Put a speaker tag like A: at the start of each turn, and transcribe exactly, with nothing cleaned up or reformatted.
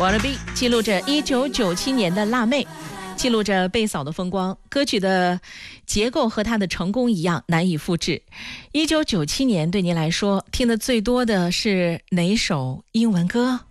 A: Wannabe 记录着一九九七年的辣妹，记录着贝嫂的风光。歌曲的结构和她的成功一样难以复制。一九九七年对您来说听的最多的是哪首英文歌？